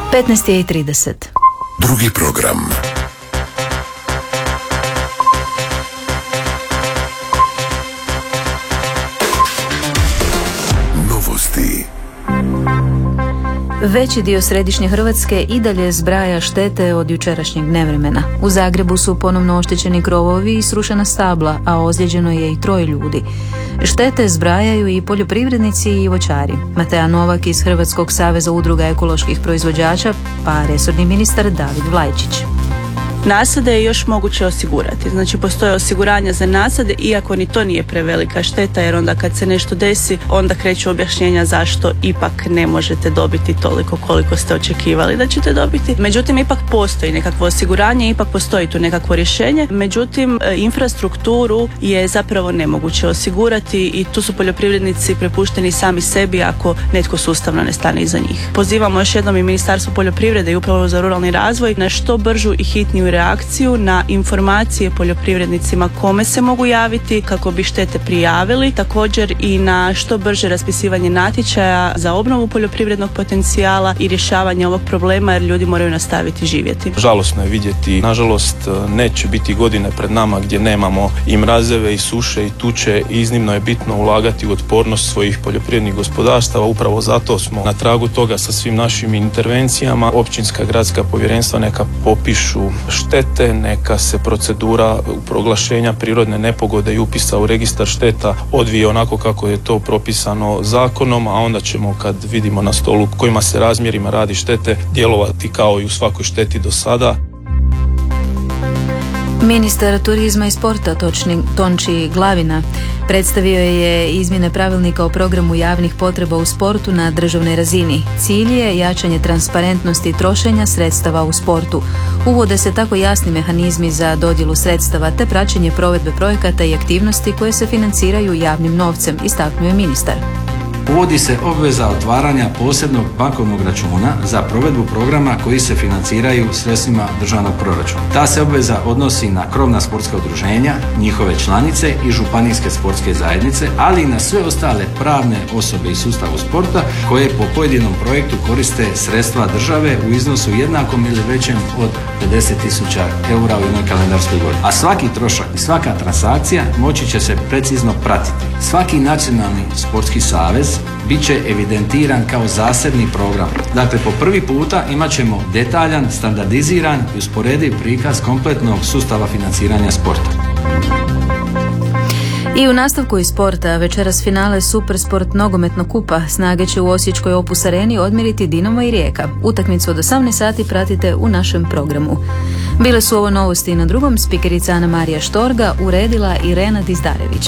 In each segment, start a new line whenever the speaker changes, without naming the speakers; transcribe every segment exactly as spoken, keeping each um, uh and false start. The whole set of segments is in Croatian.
petnaest i trideset.
Drugi program. Novosti.
Veći dio središnje Hrvatske i dalje zbraja štete od jučerašnjeg nevremena. U Zagrebu su ponovno oštećeni krovovi i srušena stabla, a ozlijeđeno je i troje ljudi. Štete zbrajaju i poljoprivrednici i voćari. Mateja Novak iz Hrvatskog saveza udruga ekoloških proizvođača, pa resorni ministar David Vlajčić.
Nasade je još moguće osigurati. Znači, postoje osiguranja za nasade, iako ni to nije prevelika šteta, jer onda kad se nešto desi, onda kreću objašnjenja zašto ipak ne možete dobiti toliko koliko ste očekivali da ćete dobiti. Međutim, ipak postoji nekakvo osiguranje, ipak postoji tu nekakvo rješenje. Međutim, infrastrukturu je zapravo nemoguće osigurati i tu su poljoprivrednici prepušteni sami sebi ako netko sustavno ne stane iza njih. Pozivamo još jednom i Ministarstvo poljoprivrede i Upravu za ruralni razvoj na što bržu i hitniju reakciju na informacije poljoprivrednicima kome se mogu javiti kako bi štete prijavili, također i na što brže raspisivanje natječaja za obnovu poljoprivrednog potencijala i rješavanje ovog problema, jer ljudi moraju nastaviti živjeti.
Žalosno je vidjeti, nažalost neće biti godine pred nama gdje nemamo i mrazeve i suše i tuče. Iznimno je bitno ulagati u otpornost svojih poljoprivrednih gospodarstava, upravo zato smo na tragu toga sa svim našim intervencijama. Općinska gradska povjerenstva neka popišu štete, neka se procedura proglašenja prirodne nepogode i upisa u registar šteta odvije onako kako je to propisano zakonom, a onda ćemo, kad vidimo na stolu kojima se razmjerima radi štete, djelovati kao i u svakoj šteti do sada.
Ministar turizma i sporta točni, Tonči Glavina predstavio je izmjene pravilnika o programu javnih potreba u sportu na državnoj razini. Cilj je jačanje transparentnosti trošenja sredstava u sportu. Uvode se tako jasni mehanizmi za dodjelu sredstava te praćenje provedbe projekata i aktivnosti koje se financiraju javnim novcem, istaknuo je ministar.
Uvodi se obveza otvaranja posebnog bankovnog računa za provedbu programa koji se financiraju sredstvima državnog proračuna. Ta se obveza odnosi na krovna sportska udruženja, njihove članice i županijske sportske zajednice, ali i na sve ostale pravne osobe iz sustava sporta koje po pojedinom projektu koriste sredstva države u iznosu jednakom ili većem od pedeset tisuća eura u jednoj kalendarskoj godini. A svaki trošak i svaka transakcija moći će se precizno pratiti. Svaki nacionalni sportski savez bit će evidentiran kao zasebni program. Dakle, po prvi puta imat ćemo detaljan, standardiziran i usporediv prikaz kompletnog sustava financiranja sporta.
I u nastavku iz sporta večeras finale Supersport nogometnog kupa. Snage će u Osječkoj Opus Areni odmjeriti Dinamo i Rijeka. Utakmicu od osamnaest sati pratite u našem programu. Bile su ovo novosti na drugom. Spikerica Ana Marija Štorga uredila Irena Dizdarević.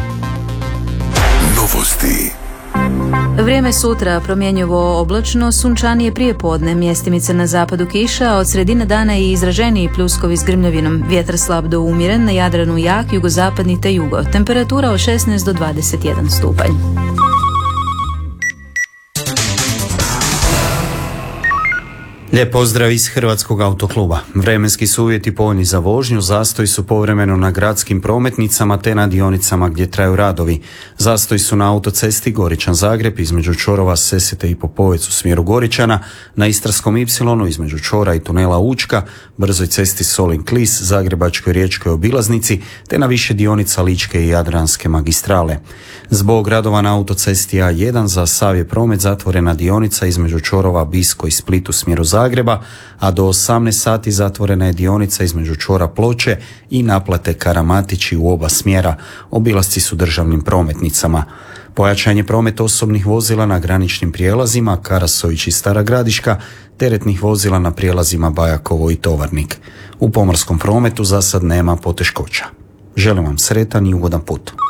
Novosti.
Vrijeme sutra promjenjivo oblačno, sunčanije prijepodne, mjestimice na zapadu kiša, od sredine dana i izraženiji pljuskovi s grmljavinom, vjetar slab do umjeren, na Jadranu jak, jugozapadni te jugo, temperatura od šesnaest do dvadeset jedan stupanj.
Lijep pozdrav iz Hrvatskog autokluba. Vremenski su uvjeti povoljni za vožnju, zastoji su povremeno na gradskim prometnicama te na dionicama gdje traju radovi. Zastoji su na autocesti Goričan-Zagreb između čvorova Sesvete i Popovec u smjeru Goričana, na Istarskom ipsilonu između čvora i tunela Učka, brzoj cesti Solin-Klis, Zagrebačkoj riječkoj obilaznici te na više dionica Ličke i Jadranske magistrale. Zbog radova na autocesti A jedan za sav je promet zatvorena dionica između čvorova Bisko i Split u smjeru Zagreba, a do osamnaest sati zatvorena je dionica između čvora Ploče i naplate Karamatići u oba smjera. Obilasci su državnim prometnicama. Pojačan je promet osobnih vozila na graničnim prijelazima Karasović i Stara Gradiška, teretnih vozila na prijelazima Bajakovo i Tovarnik. U pomorskom prometu za sad nema poteškoća. Želim vam sretan i ugodan put.